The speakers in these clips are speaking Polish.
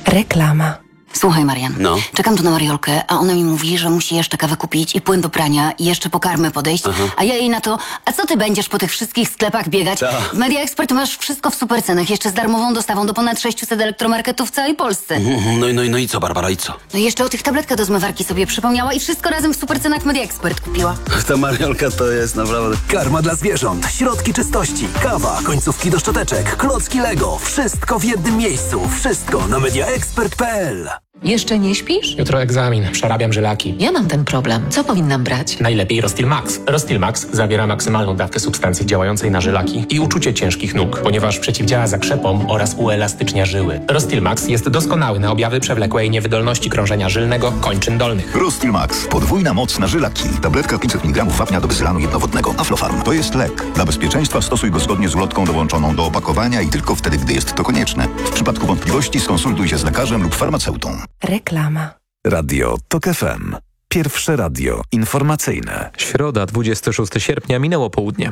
Reklama. Słuchaj, Marian, No? czekam tu na Mariolkę, a ona mi mówi, że musi jeszcze kawę kupić i płyn do prania i jeszcze po karmę podejść, a ja jej na to, a co ty będziesz po tych wszystkich sklepach biegać? Ta. W Media Expert masz wszystko w supercenach, jeszcze z darmową dostawą do ponad 600 elektromarketów w całej Polsce. No i co, Barbara, i co? No i jeszcze o tych tabletkach do zmywarki sobie przypomniała i wszystko razem w supercenach Media Expert kupiła. Ta Mariolka to jest naprawdę... Karma dla zwierząt, środki czystości, kawa, końcówki do szczoteczek, klocki Lego. Wszystko w jednym miejscu. Wszystko na mediaexpert.pl. Jeszcze nie śpisz? Jutro egzamin, przerabiam żylaki. Ja mam ten problem. Co powinnam brać? Najlepiej Rostil Max. Rostil Max zawiera maksymalną dawkę substancji działającej na żylaki i uczucie ciężkich nóg, ponieważ przeciwdziała zakrzepom oraz uelastycznia żyły. Rostil Max jest doskonały na objawy przewlekłej niewydolności krążenia żylnego kończyn dolnych. Rostil Max. Podwójna moc na żylaki. Tabletka 500 mg wapnia do bezylanu jednowodnego. Aflofarm. To jest lek. Dla bezpieczeństwa stosuj go zgodnie z ulotką dołączoną do opakowania i tylko wtedy, gdy jest to konieczne. W przypadku wątpliwości skonsultuj się z lekarzem lub farmaceutą. Reklama. Radio TOK FM. Pierwsze radio informacyjne. Środa, 26 sierpnia, minęło południe.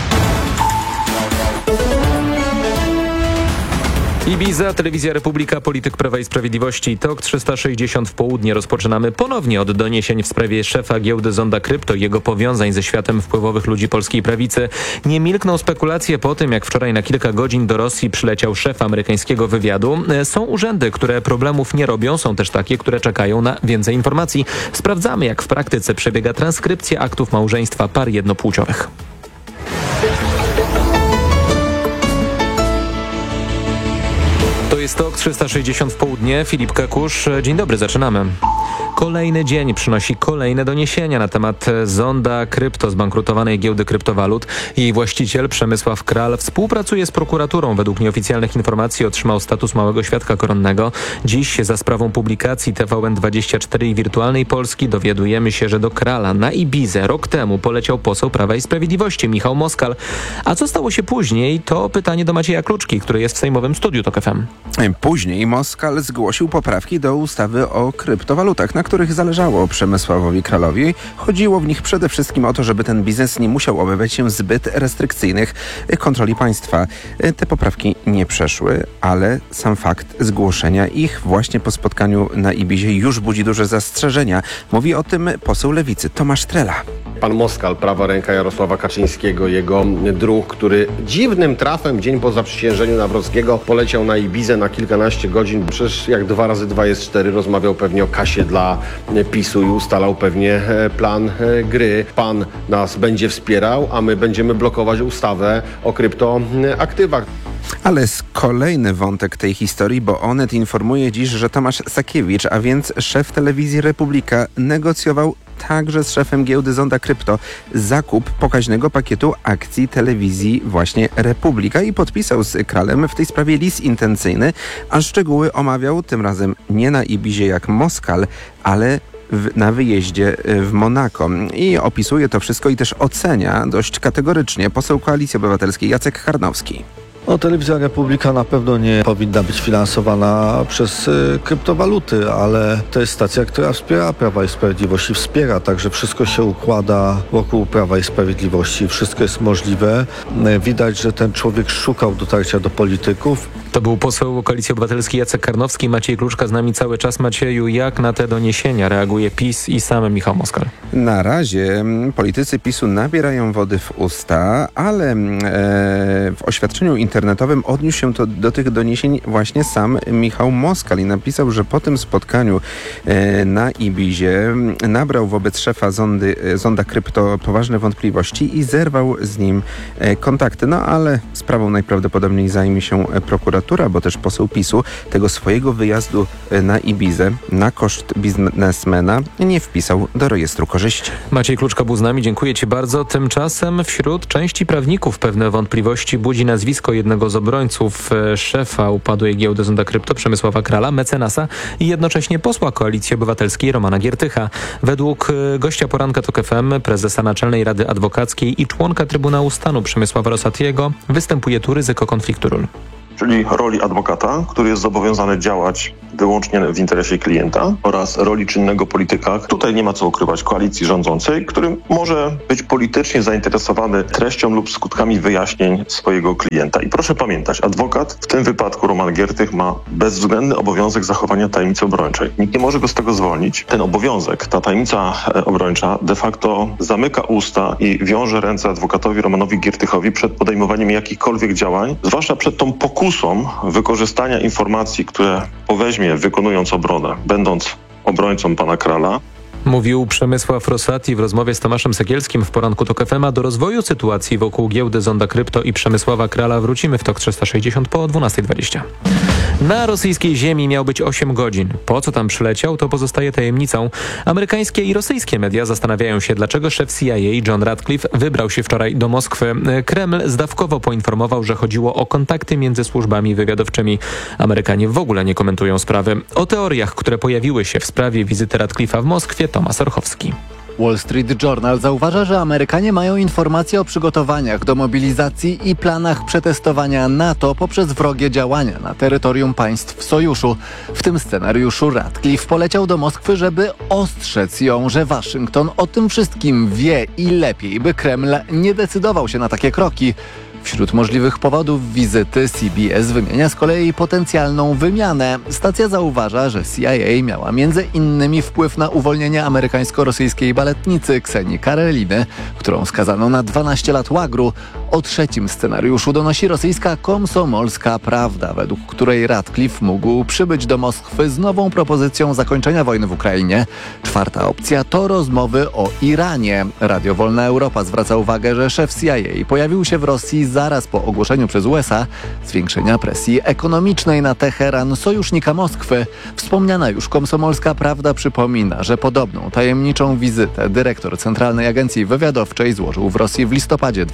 Ibiza, Telewizja Republika, Polityk Prawa i Sprawiedliwości, TOK 360 w południe. Rozpoczynamy ponownie od doniesień w sprawie szefa giełdy Zonda Krypto i jego powiązań ze światem wpływowych ludzi polskiej prawicy. Nie milkną spekulacje po tym, jak wczoraj na kilka godzin do Rosji przyleciał szef amerykańskiego wywiadu. Są urzędy, które problemów nie robią, są też takie, które czekają na więcej informacji. Sprawdzamy, jak w praktyce przebiega transkrypcja aktów małżeństwa par jednopłciowych. To jest TOK 360 w południe. Filip Kakusz. Dzień dobry, zaczynamy. Kolejny dzień przynosi kolejne doniesienia na temat Zonda Krypto, zbankrutowanej giełdy kryptowalut. Jej właściciel Przemysław Kral współpracuje z prokuraturą. Według nieoficjalnych informacji otrzymał status małego świadka koronnego. Dziś za sprawą publikacji TVN24 i Wirtualnej Polski dowiadujemy się, że do Krala na Ibizę rok temu poleciał poseł Prawa i Sprawiedliwości Michał Moskal. A co stało się później, to pytanie do Macieja Kluczki, który jest w sejmowym studiu TOK FM. Później Moskal zgłosił poprawki do ustawy o kryptowalutach, na których zależało Przemysławowi Kralowi. Chodziło w nich przede wszystkim o to, żeby ten biznes nie musiał obawiać się zbyt restrykcyjnych kontroli państwa. Te poprawki nie przeszły, ale sam fakt zgłoszenia ich właśnie po spotkaniu na Ibizie już budzi duże zastrzeżenia. Mówi o tym poseł Lewicy Tomasz Trela. Pan Moskal, prawa ręka Jarosława Kaczyńskiego, jego druh, który dziwnym trafem dzień po zaprzysiężeniu Nawrockiego poleciał na Ibizę na kilkanaście godzin. Przecież jak 2 razy 2 jest 4, rozmawiał pewnie o kasie dla PiS-u i ustalał pewnie plan gry. Pan nas będzie wspierał, a my będziemy blokować ustawę o kryptoaktywach. Ale kolejny wątek tej historii, bo Onet informuje dziś, że Tomasz Sakiewicz, a więc szef telewizji Republika, negocjował także z szefem giełdy Zonda Krypto zakup pokaźnego pakietu akcji telewizji właśnie Republika i podpisał z Kralem w tej sprawie list intencyjny, a szczegóły omawiał tym razem nie na Ibizie jak Moskal, ale na wyjeździe w Monako. I opisuje to wszystko i też ocenia dość kategorycznie poseł Koalicji Obywatelskiej Jacek Karnowski. Telewizja Republika na pewno nie powinna być finansowana przez kryptowaluty, ale to jest stacja, która wspiera Prawa i Sprawiedliwości, wspiera, także wszystko się układa wokół Prawa i Sprawiedliwości, wszystko jest możliwe. Widać, że ten człowiek szukał dotarcia do polityków. To był poseł Koalicji Obywatelskiej Jacek Karnowski. Maciej Kluczka z nami cały czas. Macieju, jak na te doniesienia reaguje PiS i sam Michał Moskal? Na razie politycy PiS-u nabierają wody w usta, ale w oświadczeniu internetowym odniósł się do tych doniesień właśnie sam Michał Moskal i napisał, że po tym spotkaniu na Ibizie nabrał wobec szefa Zonda Krypto poważne wątpliwości i zerwał z nim kontakty. No ale sprawą najprawdopodobniej zajmie się prokuratura, bo też poseł PiS-u tego swojego wyjazdu na Ibizę na koszt biznesmena nie wpisał do rejestru korzyści. Maciej Kluczka był z nami, dziękuję Ci bardzo. Tymczasem wśród części prawników pewne wątpliwości budzi nazwisko jednego z obrońców szefa upadłej giełdy Zonda Krypto, Przemysława Krala, mecenasa i jednocześnie posła Koalicji Obywatelskiej Romana Giertycha. Według gościa poranka TOK FM, prezesa Naczelnej Rady Adwokackiej i członka Trybunału Stanu Przemysława Rosatiego występuje tu ryzyko konfliktu ról. czyli roli adwokata, który jest zobowiązany działać wyłącznie w interesie klienta, oraz roli czynnego polityka, tutaj nie ma co ukrywać, koalicji rządzącej, który może być politycznie zainteresowany treścią lub skutkami wyjaśnień swojego klienta. I proszę pamiętać, adwokat, w tym wypadku Roman Giertych, ma bezwzględny obowiązek zachowania tajemnicy obrończej. Nikt nie może go z tego zwolnić. Ten obowiązek, ta tajemnica obrończa de facto zamyka usta i wiąże ręce adwokatowi Romanowi Giertychowi przed podejmowaniem jakichkolwiek działań, zwłaszcza przed tą pokusą wykorzystania informacji, które poweźmie wykonując obronę, będąc obrońcą pana Krala. Mówił Przemysław Rosati w rozmowie z Tomaszem Sekielskim w poranku TOK FM. Do rozwoju sytuacji wokół giełdy Zonda Krypto i Przemysława Krala wrócimy w TOK 360 po 12:20. Na rosyjskiej ziemi miał być 8 godzin. Po co tam przyleciał, to pozostaje tajemnicą. Amerykańskie i rosyjskie media zastanawiają się, dlaczego szef CIA John Ratcliffe wybrał się wczoraj do Moskwy. Kreml zdawkowo poinformował, że chodziło o kontakty między służbami wywiadowczymi. Amerykanie w ogóle nie komentują sprawy. O teoriach, które pojawiły się w sprawie wizyty Ratcliffe'a w Moskwie, Tomasz Orchowski. Wall Street Journal zauważa, że Amerykanie mają informacje o przygotowaniach do mobilizacji i planach przetestowania NATO poprzez wrogie działania na terytorium państw sojuszu. W tym scenariuszu Ratcliffe poleciał do Moskwy, żeby ostrzec ją, że Waszyngton o tym wszystkim wie i lepiej by Kreml nie decydował się na takie kroki. Wśród możliwych powodów wizyty CBS wymienia z kolei potencjalną wymianę. Stacja zauważa, że CIA miała między innymi wpływ na uwolnienie amerykańsko-rosyjskiej baletnicy Ksenii Kareliny, którą skazano na 12 lat łagru. O trzecim scenariuszu donosi rosyjska Komsomolska Prawda, według której Ratcliffe mógł przybyć do Moskwy z nową propozycją zakończenia wojny w Ukrainie. Czwarta opcja to rozmowy o Iranie. Radio Wolna Europa zwraca uwagę, że szef CIA pojawił się w Rosji zaraz po ogłoszeniu przez USA zwiększenia presji ekonomicznej na Teheran, sojusznika Moskwy. Wspomniana już Komsomolska Prawda przypomina, że podobną tajemniczą wizytę dyrektor Centralnej Agencji Wywiadowczej złożył w Rosji w listopadzie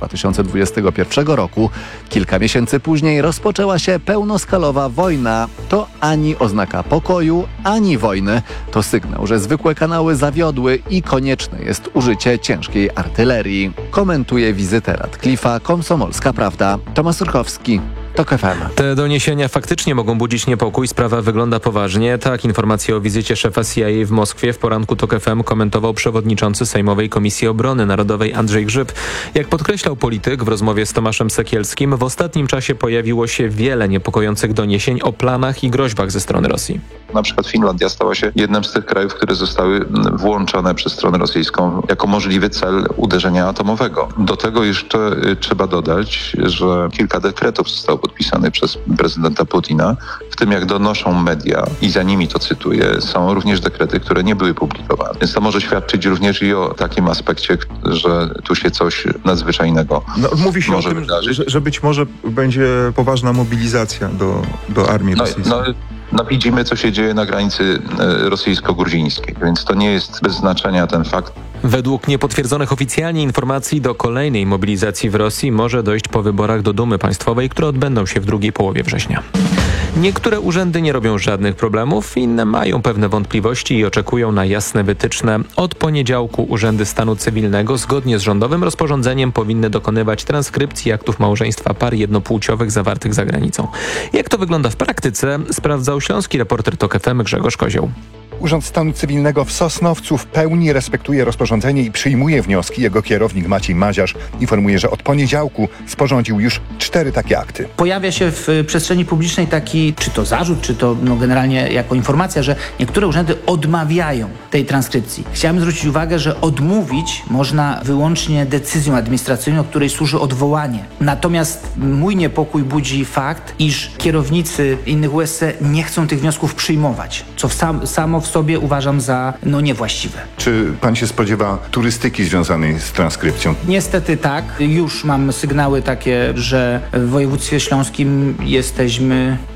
2021 roku. Kilka miesięcy później rozpoczęła się pełnoskalowa wojna. To ani oznaka pokoju, ani wojny. To sygnał, że zwykłe kanały zawiodły i konieczne jest użycie ciężkiej artylerii. Komentuje wizytę Ratcliffe'a Komsomolska Prawda. Tomasz Orchowski, TOK FM. Te doniesienia faktycznie mogą budzić niepokój. Sprawa wygląda poważnie. Tak, informacje o wizycie szefa CIA w Moskwie w poranku TOK FM komentował przewodniczący Sejmowej Komisji Obrony Narodowej Andrzej Grzyb. Jak podkreślał polityk w rozmowie z Tomaszem Sekielskim, w ostatnim czasie pojawiło się wiele niepokojących doniesień o planach i groźbach ze strony Rosji. Na przykład Finlandia stała się jednym z tych krajów, które zostały włączone przez stronę rosyjską jako możliwy cel uderzenia atomowego. Do tego jeszcze trzeba dodać, że kilka dekretów zostało podpisanych przez prezydenta Putina, w tym jak donoszą media i za nimi to cytuję, są również dekrety, które nie były publikowane. Więc to może świadczyć również i o takim aspekcie, że tu się coś nadzwyczajnego mówi się może o tym, wydarzyć. że być może będzie poważna mobilizacja do armii rosyjskiej. No widzimy, co się dzieje na granicy rosyjsko-gruzińskiej, więc to nie jest bez znaczenia ten fakt. Według niepotwierdzonych oficjalnie informacji do kolejnej mobilizacji w Rosji może dojść po wyborach do Dumy Państwowej, które odbędą się w drugiej połowie września. Niektóre urzędy nie robią żadnych problemów, inne mają pewne wątpliwości i oczekują na jasne wytyczne. Od poniedziałku urzędy stanu cywilnego zgodnie z rządowym rozporządzeniem powinny dokonywać transkrypcji aktów małżeństwa par jednopłciowych zawartych za granicą. Jak to wygląda w praktyce, sprawdzał śląski reporter TOK FM Grzegorz Kozioł. Urząd Stanu Cywilnego w Sosnowcu w pełni respektuje rozporządzenie i przyjmuje wnioski. Jego kierownik Maciej Maziarz informuje, że od poniedziałku sporządził już 4 takie akty. Pojawia się w przestrzeni publicznej taki, czy to zarzut, czy to generalnie jako informacja, że niektóre urzędy odmawiają tej transkrypcji. Chciałem zwrócić uwagę, że odmówić można wyłącznie decyzją administracyjną, której służy odwołanie. Natomiast mój niepokój budzi fakt, iż kierownicy innych USC nie chcą tych wniosków przyjmować, co samo w sobie uważam za niewłaściwe. Czy pan się spodziewa turystyki związanej z transkrypcją? Niestety tak. Już mam sygnały takie, że w województwie śląskim jesteśmy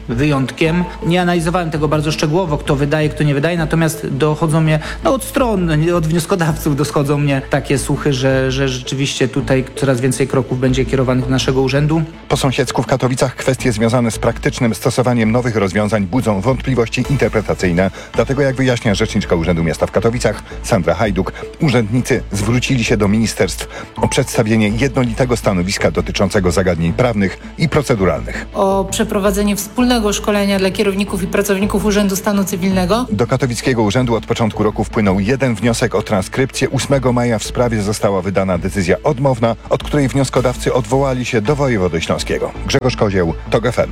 wyjątkiem. Nie analizowałem tego bardzo szczegółowo, kto wydaje, kto nie wydaje, natomiast dochodzą mnie, od stron, od wnioskodawców dochodzą mnie takie słuchy, że rzeczywiście tutaj coraz więcej kroków będzie kierowanych do naszego urzędu. Po sąsiedzku w Katowicach kwestie związane z praktycznym stosowaniem nowych rozwiązań budzą wątpliwości interpretacyjne. Dlatego, jak wyjaśnia rzeczniczka Urzędu Miasta w Katowicach, Sandra Hajduk, urzędnicy zwrócili się do ministerstw o przedstawienie jednolitego stanowiska dotyczącego zagadnień prawnych i proceduralnych. O przeprowadzenie wspólnego szkolenia dla kierowników i pracowników Urzędu Stanu Cywilnego. Do katowickiego urzędu od początku roku wpłynął jeden wniosek o transkrypcję. 8 maja w sprawie została wydana decyzja odmowna, od której wnioskodawcy odwołali się do wojewody śląskiego. Grzegorz Kozieł, TOG FM.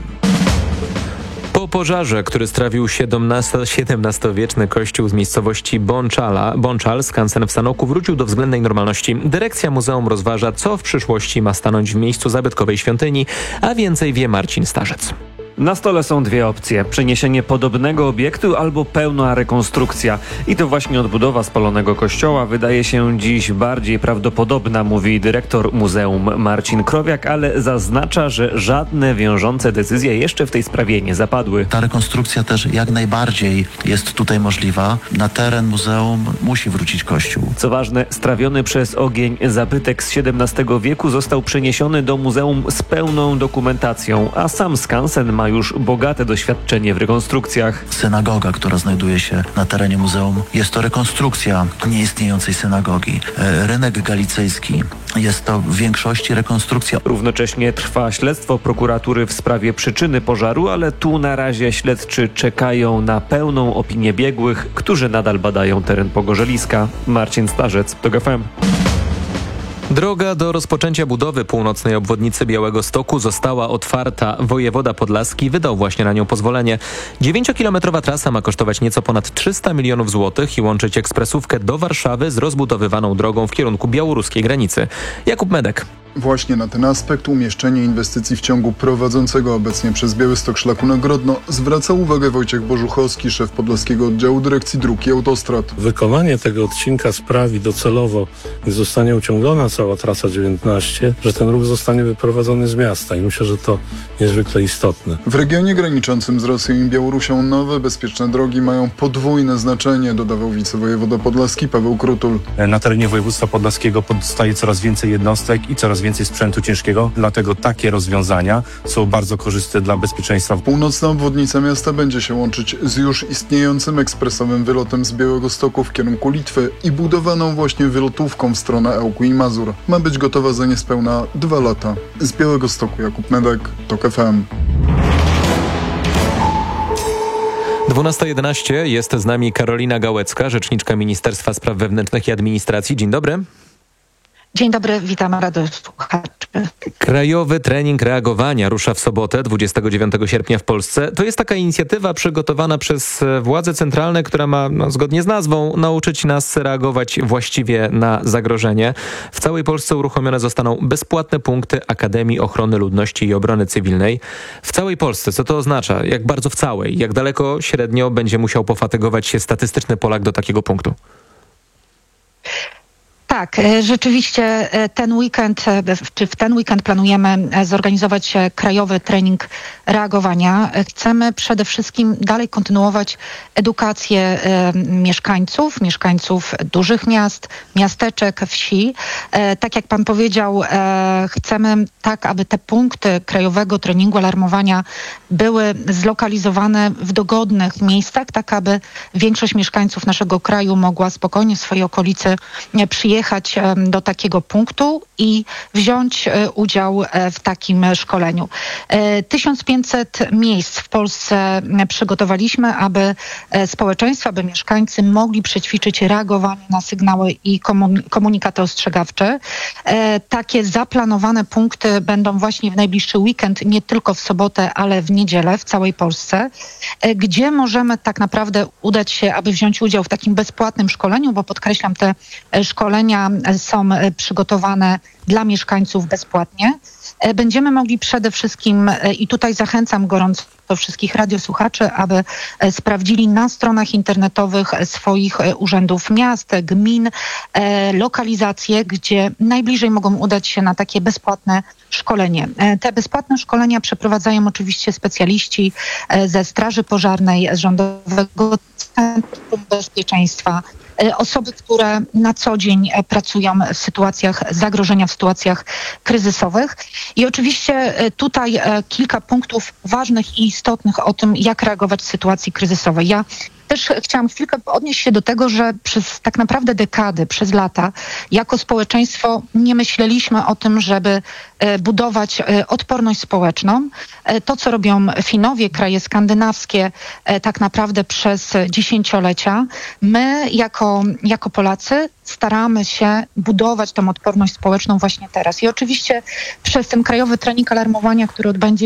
Po pożarze, który strawił XVII-wieczny kościół z miejscowości Bączal, skansen w Sanoku wrócił do względnej normalności. Dyrekcja muzeum rozważa, co w przyszłości ma stanąć w miejscu zabytkowej świątyni, a więcej wie Marcin Starzec. Na stole są dwie opcje. Przeniesienie podobnego obiektu albo pełna rekonstrukcja. I to właśnie odbudowa spalonego kościoła wydaje się dziś bardziej prawdopodobna, mówi dyrektor muzeum Marcin Krowiak, ale zaznacza, że żadne wiążące decyzje jeszcze w tej sprawie nie zapadły. Ta rekonstrukcja też jak najbardziej jest tutaj możliwa. Na teren muzeum musi wrócić kościół. Co ważne, strawiony przez ogień zabytek z XVII wieku został przeniesiony do muzeum z pełną dokumentacją, a sam skansen ma już bogate doświadczenie w rekonstrukcjach. Synagoga, która znajduje się na terenie muzeum, jest to rekonstrukcja nieistniejącej synagogi. Rynek Galicejski jest to w większości rekonstrukcja. Równocześnie trwa śledztwo prokuratury w sprawie przyczyny pożaru, ale tu na razie śledczy czekają na pełną opinię biegłych, którzy nadal badają teren pogorzeliska. Marcin Starzec, TOG FM. Droga do rozpoczęcia budowy północnej obwodnicy Białegostoku została otwarta. Wojewoda podlaski wydał właśnie na nią pozwolenie. 9-kilometrowa trasa ma kosztować nieco ponad 300 milionów złotych i łączyć ekspresówkę do Warszawy z rozbudowywaną drogą w kierunku białoruskiej granicy. Jakub Medek. Właśnie na ten aspekt umieszczenie inwestycji w ciągu prowadzącego obecnie przez Białystok szlaku na Grodno zwraca uwagę Wojciech Bożuchowski, szef Podlaskiego Oddziału Dyrekcji Dróg i Autostrad. Wykonanie tego odcinka sprawi docelowo, gdy zostanie uciąglona cała trasa 19, że ten ruch zostanie wyprowadzony z miasta i myślę, że to niezwykle istotne. W regionie graniczącym z Rosją i Białorusią nowe, bezpieczne drogi mają podwójne znaczenie, dodawał wicewojewoda podlaski Paweł Krutul. Na terenie województwa podlaskiego powstaje coraz więcej jednostek i coraz więcej sprzętu ciężkiego, dlatego takie rozwiązania są bardzo korzystne dla bezpieczeństwa. Północna obwodnica miasta będzie się łączyć z już istniejącym ekspresowym wylotem z Białegostoku w kierunku Litwy i budowaną właśnie wylotówką w stronę Ełku i Mazur. Ma być gotowa za niespełna 2 lata. Z Białegostoku Jakub Medek, TOG FM. 12:11 jest z nami Karolina Gałecka, rzeczniczka Ministerstwa Spraw Wewnętrznych i Administracji. Dzień dobry. Dzień dobry, witam radiosłuchaczy. Krajowy trening reagowania rusza w sobotę, 29 sierpnia w Polsce. To jest taka inicjatywa przygotowana przez władze centralne, która ma, zgodnie z nazwą, nauczyć nas reagować właściwie na zagrożenie. W całej Polsce uruchomione zostaną bezpłatne punkty Akademii Ochrony Ludności i Obrony Cywilnej. W całej Polsce, co to oznacza? Jak bardzo w całej? Jak daleko średnio będzie musiał pofatygować się statystyczny Polak do takiego punktu? Tak, rzeczywiście w ten weekend planujemy zorganizować krajowy trening reagowania. Chcemy przede wszystkim dalej kontynuować edukację mieszkańców dużych miast, miasteczek, wsi. Tak jak pan powiedział, chcemy tak, aby te punkty krajowego treningu alarmowania były zlokalizowane w dogodnych miejscach, tak aby większość mieszkańców naszego kraju mogła spokojnie w swojej okolicy przyjechać do takiego punktu i wziąć udział w takim szkoleniu. 1500 miejsc w Polsce przygotowaliśmy, aby społeczeństwo, aby mieszkańcy mogli przećwiczyć reagowanie na sygnały i komunikaty ostrzegawcze. Takie zaplanowane punkty będą właśnie w najbliższy weekend, nie tylko w sobotę, ale w niedzielę w całej Polsce, gdzie możemy tak naprawdę udać się, aby wziąć udział w takim bezpłatnym szkoleniu, bo podkreślam, te szkolenia są przygotowane dla mieszkańców bezpłatnie. Będziemy mogli przede wszystkim, i tutaj zachęcam gorąco to wszystkich radiosłuchaczy, aby sprawdzili na stronach internetowych swoich urzędów miast, gmin, lokalizacje, gdzie najbliżej mogą udać się na takie bezpłatne szkolenie. Te bezpłatne szkolenia przeprowadzają oczywiście specjaliści ze Straży Pożarnej, z Rządowego Centrum Bezpieczeństwa, osoby, które na co dzień pracują w sytuacjach zagrożenia, w sytuacjach kryzysowych. I oczywiście tutaj kilka punktów ważnych i istotnych o tym, jak reagować w sytuacji kryzysowej. Ja też chciałam chwilkę odnieść się do tego, że przez tak naprawdę dekady, przez lata, jako społeczeństwo nie myśleliśmy o tym, żeby budować odporność społeczną. To, co robią Finowie, kraje skandynawskie, tak naprawdę przez dziesięciolecia. My, jako Polacy, staramy się budować tą odporność społeczną właśnie teraz. I oczywiście przez ten krajowy trening alarmowania, który odbędzie